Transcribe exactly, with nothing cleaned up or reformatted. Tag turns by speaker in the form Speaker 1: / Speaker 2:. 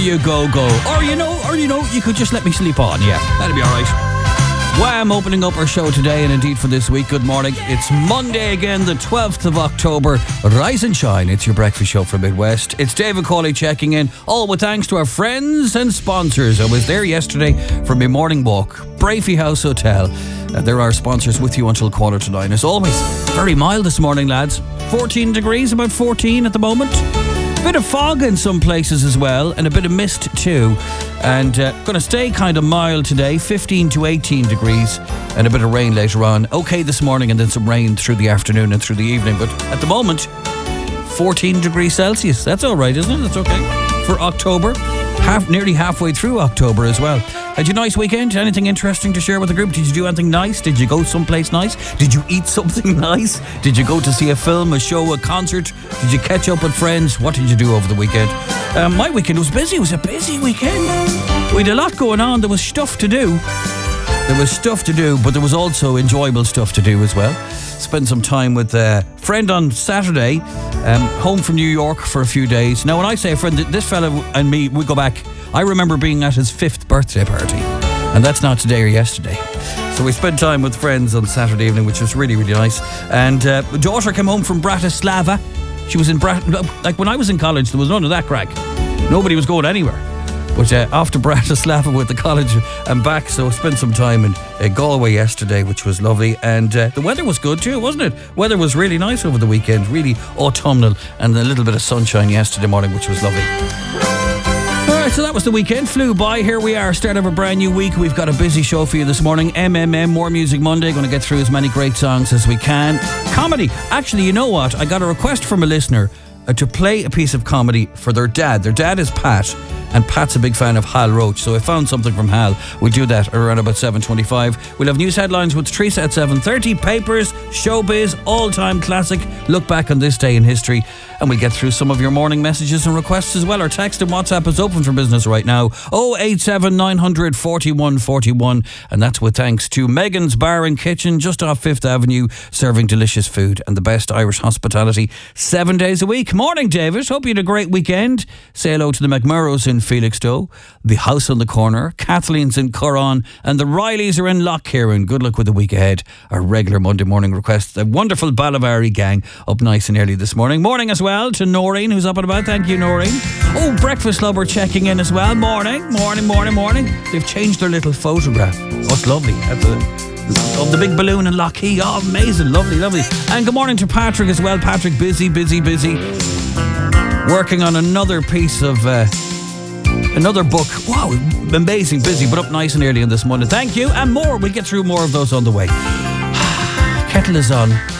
Speaker 1: You go, go. Or you know, or you know, you could just let me sleep on. Yeah, that'll be all right. Wham, opening up our show today and indeed for this week. Good morning. It's Monday again, the twelfth of October. Rise and shine. It's your breakfast show from Midwest. It's David Cawley checking in. All with thanks to our friends and sponsors. I was there yesterday for my morning walk. Brafey House Hotel. Uh, there are sponsors with you until quarter to nine. As always, very mild this morning, lads. fourteen degrees, about fourteen at the moment. A bit of fog in some places as well, and a bit of mist too. And uh, going to stay kind of mild today, fifteen to eighteen degrees, and a bit of rain later on. Okay this morning, and then some rain through the afternoon and through the evening. But at the moment, fourteen degrees Celsius. That's all right, isn't it? That's okay for October. Half, nearly halfway through October as well. Had you a nice weekend? Anything interesting to share with the group? Did you do anything nice? Did you go someplace nice? Did you eat something nice? Did you go to see a film, a show, a concert? Did you catch up with friends? What did you do over the weekend? Um, my weekend was busy. It was a busy weekend. We had a lot going on. There was stuff to do. There was stuff to do, but there was also enjoyable stuff to do as well. Spent some time with a friend on Saturday, um, home from New York for a few days. Now, when I say a friend, this fella and me, we go back. I remember being at his fifth birthday party, and that's not today or yesterday. So we spent time with friends on Saturday evening, which was really, really nice. And uh, my daughter came home from Bratislava. She was in Brat. Like when I was in college, there was none of that crack. Nobody was going anywhere. But uh, off to Bratislava with the college and back, so I spent some time in uh, Galway yesterday, which was lovely. And uh, the weather was good too, wasn't it? Weather was really nice over the weekend, really autumnal, and a little bit of sunshine yesterday morning, which was lovely. Alright, so that was the weekend, flew by. Here we are, start of a brand new week. We've got a busy show for you this morning. M M M, More Music Monday. Going to get through as many great songs as we can. Comedy. Actually, you know what? I got a request from a listener uh, to play a piece of comedy for their dad. Their dad is Pat, and Pat's a big fan of Hal Roach, so I found something from Hal. We'll do that around about seven twenty-five. We'll have news headlines with Teresa at seven thirty, papers, showbiz, all-time classic, look back on this day in history, and we'll get through some of your morning messages and requests as well. Our text and WhatsApp is open for business right now, oh eight seven nine hundred forty-one forty-one, and that's with thanks to Megan's Bar and Kitchen just off Fifth Avenue, serving delicious food and the best Irish hospitality seven days a week. Morning, David. Hope you had a great weekend. Say hello to the McMurrows in Felixstowe, the House on the Corner, Kathleen's in Curran, and the Rileys are in Lough. Good luck with the week ahead. Our regular Monday morning requests. The wonderful Balavari gang up nice and early this morning. Morning as well to Noreen, who's up and about. Thank you, Noreen. Oh, Breakfast Lover checking in as well. Morning, morning, morning, morning. They've changed their little photograph. Oh, it's lovely. At the, of the big balloon in Lough. Oh, amazing. Lovely, lovely. And good morning to Patrick as well. Patrick, busy, busy, busy. Working on another piece of... Uh, Another book. Wow, amazing, busy, but up nice and early on this morning. Thank you, and more. We'll get through more of those on the way. Kettle is on.